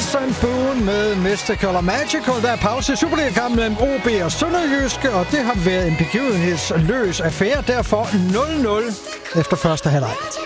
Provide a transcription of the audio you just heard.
and Boone med Mystical og Magical. Der er pause i Superliga-kampen mellem OB og Sønderjyske, og det har været en begivenhedsløs affære. Derfor 0-0 efter første halvleg.